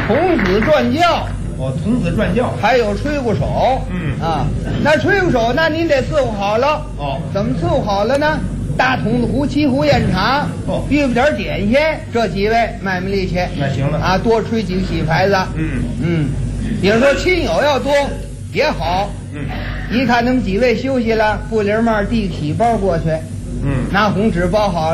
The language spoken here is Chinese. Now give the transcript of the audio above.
童子传教。 哦，童子传教， 还有吹鼓手。那吹鼓手那您得伺候好了。 哦， 怎么伺候好了呢？大筒子壶、沏壶宴茶，预备点点心，这几位卖卖力气。 那行了啊，多吹几个戏牌子。比如说亲友要多也好。一看他们几位休息了，不灵儿递个喜包过去。拿红纸包好了。